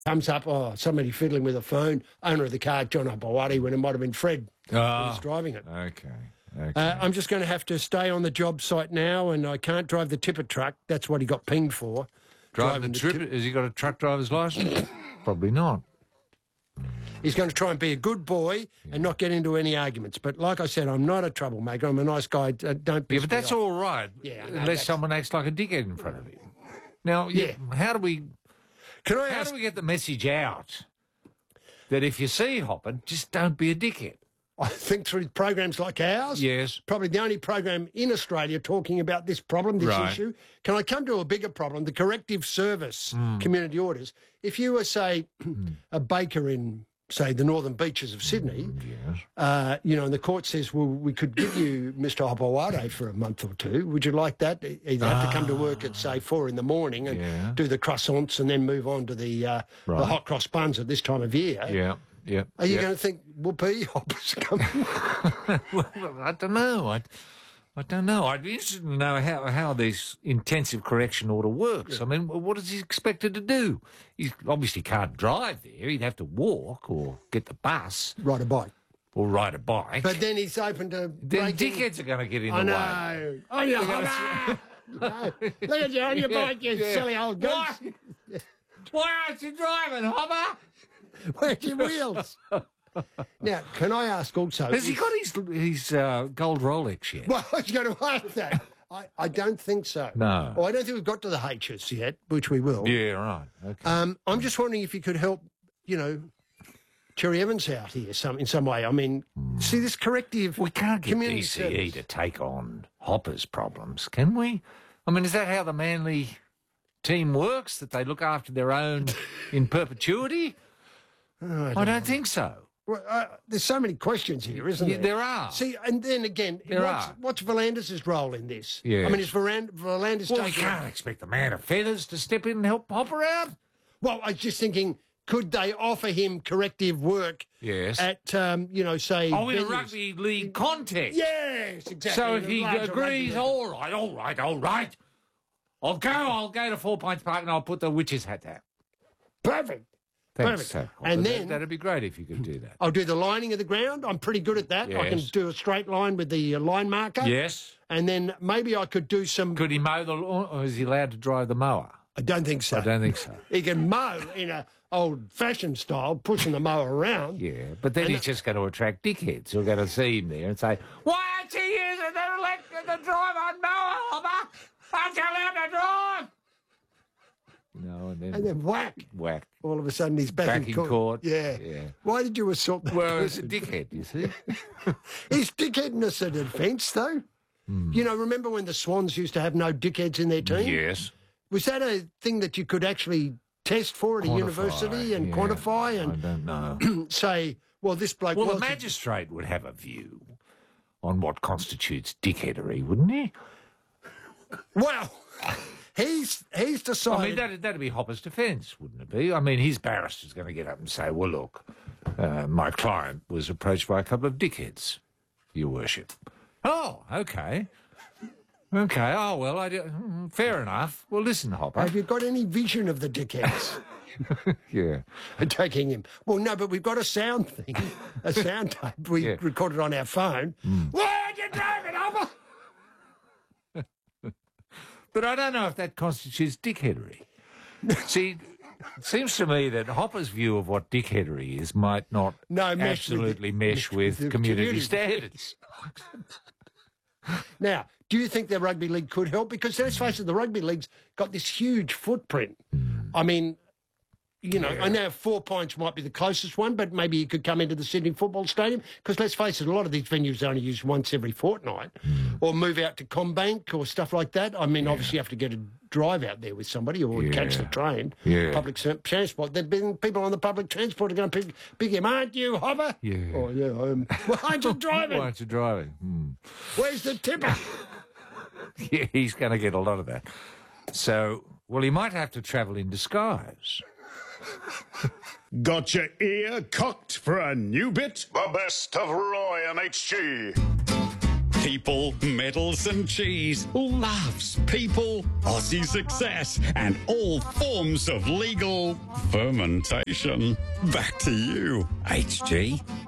comes up, oh, somebody fiddling with a phone, owner of the car, John Abawadi, when it might have been Fred who was driving it. Okay. I'm just going to have to stay on the job site now, and I can't drive the tipper truck. That's what he got pinged for. Driving the trip? Has he got a truck driver's licence? Probably not. He's going to try and be a good boy and not get into any arguments. But like I said, I'm not a troublemaker. I'm a nice guy. Don't piss Yeah, but that's me off. all right. Yeah, unless someone acts like a dickhead in front of him. Now, how do we get the message out that if you see Hopper, just don't be a dickhead? I think through programs like ours. Yes. Probably the only program in Australia talking about this problem, this issue. Can I come to a bigger problem? The corrective service community orders. If you were, say, a baker in, say, the northern beaches of Sydney, and the court says, well, we could give you Mr. Abawade for a month or two. Would you like that? You'd have to come to work at, say, 4 in the morning and do the croissants and then move on to the hot cross buns at this time of year. Yeah. Yeah. Are you going to think, whoopee, Hopper's coming? Well, I don't know. I don't know. I'd be interested to know how this intensive correction order works. I mean, what is he expected to do? He obviously can't drive there. He'd have to walk or get the bus. Ride a bike. Or ride a bike. But then he's open to then dickheads are going to get in the way. I know. Hopper! Look at you on your bike, you silly old goose. Why aren't you driving, Hopper? Where's your wheels? Now, can I ask also... Has he got his gold Rolex yet? Well, I was going to ask that. I don't think so. No. Well, I don't think we've got to the H's yet, which we will. Yeah, right. Okay. I'm just wondering if you could help, Cherry Evans out here in some way. I mean, see this corrective... We can't get community DCE service. to take on Hopper's problems, can we? I mean, is that how the Manly team works, that they look after their own in perpetuity? I don't think so. Well, there's so many questions here, isn't there? There are. See, and then again, what's Volandis' role in this? Yes. I mean, is Volandis Well, we taking... can't expect the man of feathers to step in and help Hopper out. Well, I was just thinking, could they offer him corrective work at, say... Oh, in a venues? rugby league context. Yes, exactly. So if he Larger agrees, rugby all right. I'll go to 4 Points Park and I'll put the witch's hat down. Perfect. Thanks, Perfect. Hopper. And then... That'd be great if you could do that. I'll do the lining of the ground. I'm pretty good at that. I can Yes. do a straight line with the line marker. Yes. And then maybe I could do some... Could he mow the lawn, or is he allowed to drive the mower? I don't think so. I don't think so. He can mow in a old-fashioned style, pushing the mower around. Yeah, but then he's just going to attract dickheads who are going to see him there and say, "Why aren't you using the drive-on mower, Hopper? Aren't you allowed to drive?" And then whack. All of a sudden he's back in court. Yeah. Why did you assault that Well, it's a person? dickhead, you see. Is dickheadness a defence, though? Remember when the Swans used to have no dickheads in their team? Yes. Was that a thing that you could actually test for at a university and quantify I and don't know. say, well, this bloke... Well, the was a- magistrate would have a view on what constitutes dickheadery, wouldn't he? Well, he's decided... I mean, that'd be Hopper's defence, wouldn't it be? I mean, his barrister's going to get up and say, well, look, my client was approached by a couple of dickheads, Your Worship. Oh, okay. Okay, oh, well, fair enough. Well, listen, Hopper. Have you got any vision of the dickheads? Yeah. Taking him. Well, no, but we've got a sound thing, a sound tape. We recorded on our phone. Why aren't you driving, Hopper? But I don't know if that constitutes dickheadery. See, it seems to me that Hopper's view of what dickheadery is might not absolutely mesh with the community standards. Now, do you think the rugby league could help? Because let's face it, the rugby league's got this huge footprint. I mean, I know 4 Points might be the closest one, but maybe you could come into the Sydney Football Stadium. Because let's face it, a lot of these venues are only used once every fortnight. Or move out to Combank or stuff like that. I mean, obviously you have to get a drive out there with somebody or catch the train. Public transport. There've been people on the public transport are going to pick him, aren't you, Hopper? Yeah. Oh, yeah, Why aren't you driving? Why aren't you driving? Where's the tipper? Yeah, he's going to get a lot of that. So, well, he might have to travel in disguise. Got your ear cocked for a new bit? The best of Roy and HG. People, metals and cheese, laughs, people, Aussie success, and all forms of legal fermentation. Back to you, HG.